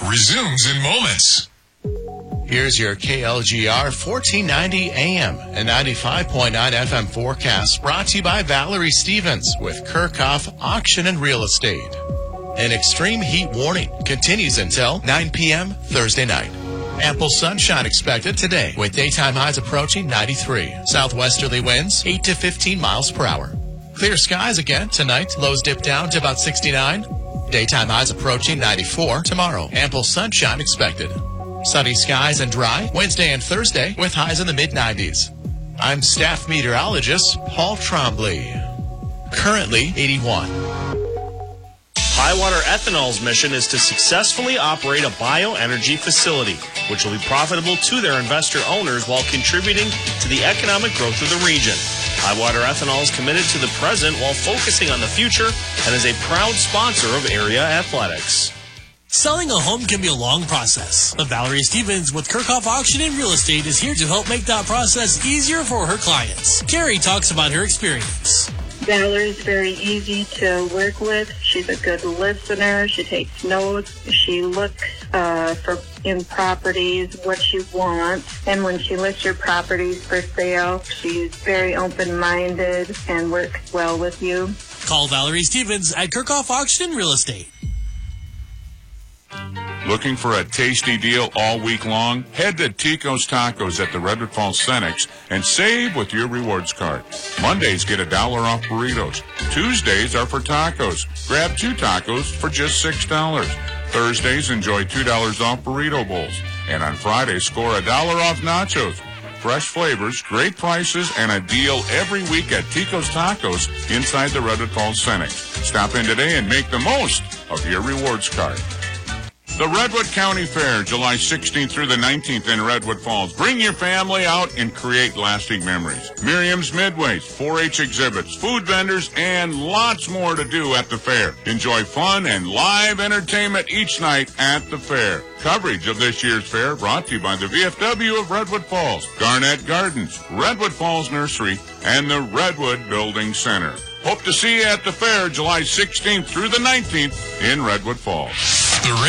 resumes in moments. Here's your KLGR 1490 AM and 95.9 FM forecast, brought to you by Valerie Stevens with Kirchhoff Auction and Real Estate. An extreme heat warning continues until 9 p.m. Thursday night. Ample sunshine expected today with daytime highs approaching 93. Southwesterly winds 8 to 15 miles per hour. Clear skies again tonight. Lows dip down to about 69. Daytime highs approaching 94 tomorrow. Ample sunshine expected. Sunny skies and dry Wednesday and Thursday with highs in the mid-90s. I'm staff meteorologist Paul Trombley. Currently 81. Highwater Ethanol's mission is to successfully operate a bioenergy facility, which will be profitable to their investor owners while contributing to the economic growth of the region. Highwater Ethanol is committed to the present while focusing on the future and is a proud sponsor of area athletics. Selling a home can be a long process, but Valerie Stevens with Kirchhoff Auction and Real Estate is here to help make that process easier for her clients. Carrie talks about her experience. Valerie's very easy to work with. She's a good listener. She takes notes. She looks in properties what she wants. And when she lists your properties for sale, she's very open-minded and works well with you. Call Valerie Stevens at Kirchhoff Auction and Real Estate. Looking for a tasty deal all week long? Head to Tico's Tacos at the Redwood Falls Cenex and save with your rewards card. Mondays get $1 off burritos. Tuesdays are for tacos. Grab 2 tacos for just $6. Thursdays enjoy $2 off burrito bowls. And on Fridays score $1 off nachos. Fresh flavors, great prices, and a deal every week at Tico's Tacos inside the Redwood Falls Cenex. Stop in today and make the most of your rewards card. The Redwood County Fair, July 16th through the 19th in Redwood Falls. Bring your family out and create lasting memories. Miriam's Midways, 4-H exhibits, food vendors, and lots more to do at the fair. Enjoy fun and live entertainment each night at the fair. Coverage of this year's fair brought to you by the VFW of Redwood Falls, Garnett Gardens, Redwood Falls Nursery, and the Redwood Building Center. Hope to see you at the fair July 16th through the 19th in Redwood Falls.